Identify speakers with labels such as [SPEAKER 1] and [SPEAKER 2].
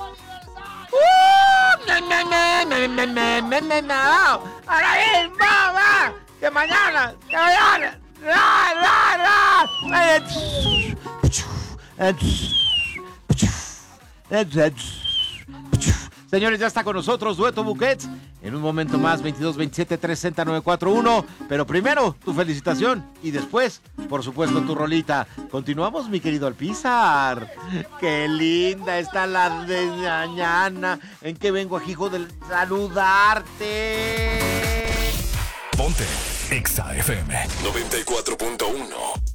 [SPEAKER 1] No. Ahora bien, va. Que mañana. Señores, ya está con nosotros Dueto Buquets. En un momento más, 22 27 360 941. Pero primero, tu felicitación. Y después, por supuesto, tu rolita. Continuamos, mi querido Alpizar. Qué linda está la de mañana. En que vengo aquí, hijo, de saludarte.
[SPEAKER 2] Ponte Exa FM 94.1.